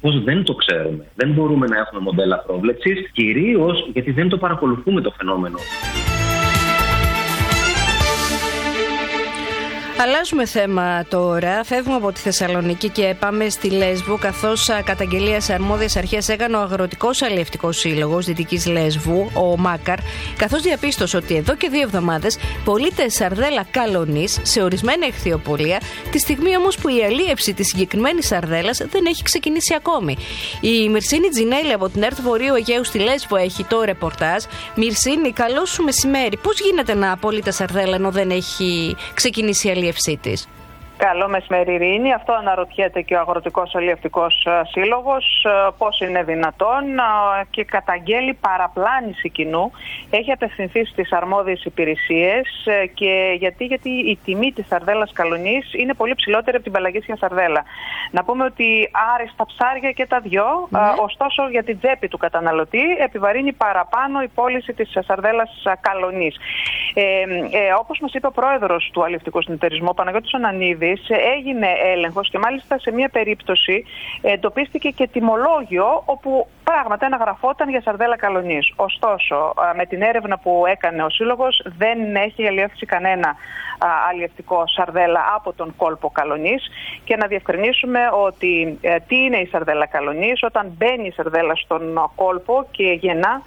Δυστυχώς δεν το ξέρουμε. Δεν μπορούμε να έχουμε μοντέλα πρόβλεψης, κυρίως γιατί δεν το παρακολουθούμε το φαινόμενο. Αλλάζουμε θέμα τώρα. Φεύγουμε από τη Θεσσαλονίκη και πάμε στη Λέσβο, καθώς καταγγελία σε αρμόδιες αρχές έκανε ο Αγροτικός Αλλιευτικός Σύλλογος Δυτικής Λέσβου, ο ΜΑΚΑΡ, καθώς διαπίστωσε ότι εδώ και 2 εβδομάδες πωλείται σαρδέλα καλονής σε ορισμένα εχθιοπολία, τη στιγμή όμως που η αλίευση της συγκεκριμένης σαρδέλας δεν έχει ξεκινήσει ακόμη. Η Μυρσίνη Τζινέλη από την ΕΡΤ Βορείου Αιγαίου στη Λέσβο έχει το ρεπορτάζ. Μυρσίνη, καλό σου μεσημέρι. Πώς γίνεται να πωλείται σαρδέλα ενώ δεν έχει ξεκινήσει η αλίευση της? Καλό μεσημέρι, Ειρήνη. Αυτό αναρωτιέται και ο Αγροτικός Αλλιευτικός Σύλλογος, πώς είναι δυνατόν, και καταγγέλει παραπλάνηση κοινού. Έχει απευθυνθεί στις αρμόδιες υπηρεσίες και γιατί η τιμή της σαρδέλας καλονής είναι πολύ ψηλότερη από την πελαγίσια σαρδέλα. Να πούμε ότι άριστα ψάρια και τα δυο, ωστόσο για την τσέπη του καταναλωτή επιβαρύνει παραπάνω η πώληση της σαρδέλας καλονής. Όπως μας είπε ο πρόεδρος του Αλλιευτικού Συνεταιρισμού, ο Παναγιώτης Ανανίδης, έγινε έλεγχος και μάλιστα σε μια περίπτωση εντοπίστηκε και τιμολόγιο όπου πράγματα αναγραφόταν για σαρδέλα καλονής. Ωστόσο, με την έρευνα που έκανε ο Σύλλογος δεν έχει αλλιεύσει κανένα αλλιευτικό σαρδέλα από τον κόλπο καλονής. Και να διευκρινίσουμε ότι τι είναι η σαρδέλα καλονής. Όταν μπαίνει η σαρδέλα στον κόλπο και γεννά,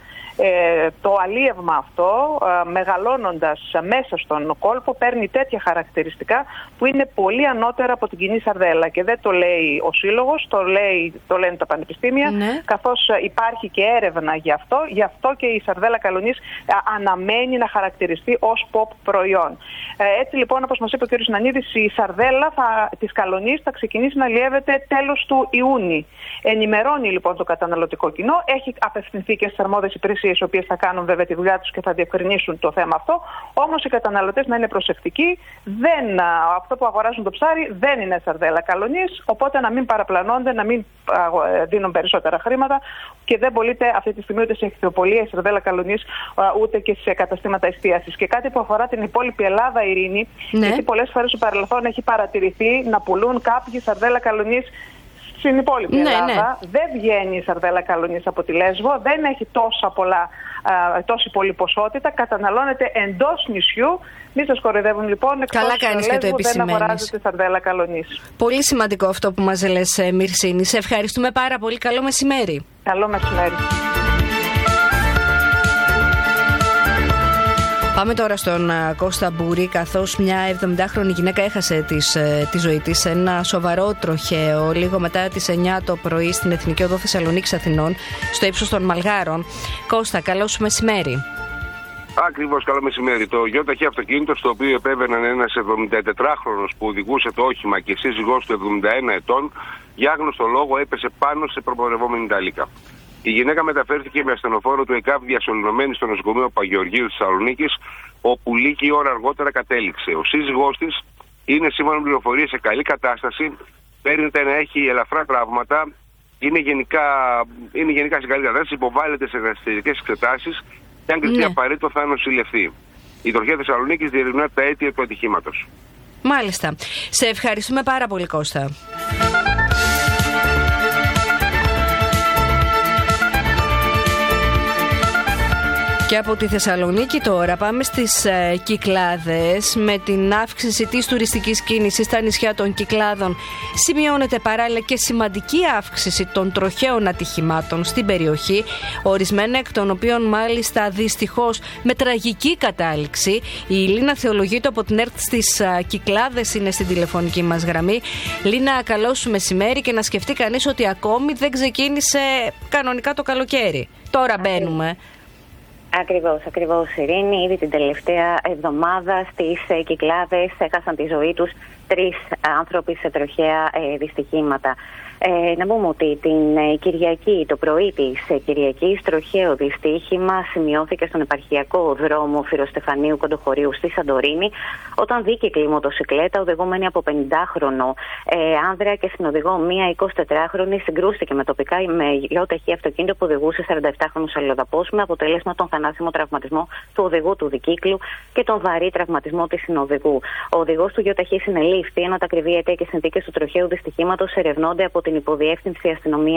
το αλίευμα αυτό, μεγαλώνοντας μέσα στον κόλπο, παίρνει τέτοια χαρακτηριστικά που είναι πολύ ανώτερα από την κοινή σαρδέλα. Και δεν το λέει ο Σύλλογος, το λένε τα πανεπιστήμια, καθώς υπάρχει και έρευνα γι' αυτό. Γι' αυτό και η σαρδέλα καλονής αναμένει να χαρακτηριστεί ως pop προϊόν. Έτσι λοιπόν, όπως μας είπε ο κ. Νανίδης, η σαρδέλα της καλονής θα ξεκινήσει να αλλιεύεται τέλος του Ιούνιου. Ενημερώνει λοιπόν το καταναλωτικό κοινό, έχει απευθυνθεί και στις αρμόδιες υπηρεσίες, οι οποίες θα κάνουν βέβαια τη δουλειά τους και θα διευκρινίσουν το θέμα αυτό. Όμως οι καταναλωτές να είναι προσεκτικοί. Αυτό που αγοράζουν το ψάρι δεν είναι σαρδέλα καλονής, οπότε να μην παραπλανώνται, να μην δίνουν περισσότερα χρήματα και δεν πωλείται αυτή τη στιγμή ούτε σε εχθιοπολία η σαρδέλα καλονής, ούτε και σε καταστήματα εστίασης. Και κάτι που αφορά την υπόλοιπη Ελλάδα, Ειρήνη, γιατί πολλές φορές στο παρελθόν έχει παρατηρηθεί να πουλούν κάποιοι σαρδέλα καλονής στην υπόλοιπη Ελλάδα. Δεν βγαίνει η σαρδέλα καλονής από τη Λέσβο, δεν έχει τόση πολλή ποσότητα, καταναλώνεται εντός νησιού. Μη σας κοροϊδεύουν λοιπόν, καλά κάνεις και το επισημαίνεις. Δεν αγοράζεται σαρδέλα καλονής. Πολύ σημαντικό αυτό που μας λες, Μυρσίνη. Σε ευχαριστούμε πάρα πολύ. Καλό μεσημέρι. Καλό μεσημέρι. Πάμε τώρα στον Κώστα Μπούρη, καθώς μια 70χρονη γυναίκα έχασε τη ζωή της σε ένα σοβαρό τροχαίο λίγο μετά τις 9 το πρωί στην Εθνική Οδό Θεσσαλονίκης Αθηνών, στο ύψος των Μαλγάρων. Κώστα, καλό σου μεσημέρι. Ακριβώς, καλό μεσημέρι. Το γιοταχή αυτοκίνητο, στο οποίο επέβαιναν ένας 74χρονος που οδηγούσε το όχημα και σύζυγός του 71 ετών, για άγνωστο λόγο έπεσε πάνω σε προπορευόμενη ταλίκα. Η γυναίκα μεταφέρθηκε με ασθενοφόρο του ΕΚΑΒ διασωληνωμένη στο νοσοκομείο Παγεωργίου της Θεσσαλονίκης, όπου λίγη ώρα αργότερα κατέληξε. Ο σύζυγός της είναι, σύμφωνα με πληροφορίες, σε καλή κατάσταση. Παίρνεται να έχει ελαφρά τραύματα. Είναι γενικά σε καλή κατάσταση. Υποβάλλεται σε ερευνητικές εξετάσεις και αν κριθεί απαραίτητο θα νοσηλευθεί. Η Τροχέα Θεσσαλονίκης διερευνά τα αίτια του ατυχήματος. Μάλιστα. Σε ευχαριστούμε πάρα πολύ, Κώστα. Και από τη Θεσσαλονίκη τώρα πάμε στις Κυκλάδες. Με την αύξηση της τουριστικής κίνησης στα νησιά των Κυκλάδων σημειώνεται παράλληλα και σημαντική αύξηση των τροχαίων ατυχημάτων στην περιοχή, ορισμένα εκ των οποίων μάλιστα δυστυχώς με τραγική κατάληξη. Η Λίνα Θεολογίτου από την ΕΡΤ στις Κυκλάδες είναι στην τηλεφωνική μας γραμμή. Λίνα, καλό σου μεσημέρι, και να σκεφτεί κανείς ότι ακόμη δεν ξεκίνησε κανονικά το καλοκαίρι. Τώρα μπαίνουμε. Ακριβώς, Ειρήνη. Ήδη την τελευταία εβδομάδα στις Κυκλάδες έχασαν τη ζωή τους 3 άνθρωποι σε τροχαία δυστυχήματα. Να πούμε ότι την Κυριακή, το πρωί της Κυριακής, τροχαίο δυστύχημα σημειώθηκε στον επαρχιακό δρόμο Φυροστεφανίου Κοντοχωρίου στη Σαντορίνη, όταν δίκυκλη μοτοσικλέτα οδηγούμενη από 50χρονο άνδρα και συνοδηγό μία 24χρονη συγκρούστηκε με τοπικά με γιοταχή αυτοκίνητο που οδηγούσε 47χρονος αλλοδαπός, με αποτέλεσμα τον θανάσιμο τραυματισμό του οδηγού του δικύκλου και τον βαρύ τραυματισμό της συνοδηγού. Ο οδηγός του γιοταχή συνελήφθη, ενώ τα ακριβή αιτία και συνθήκες του τροχαίου δυστυχήματος ερευνώνται από την Υποδιεύθυνση Αστυνομίας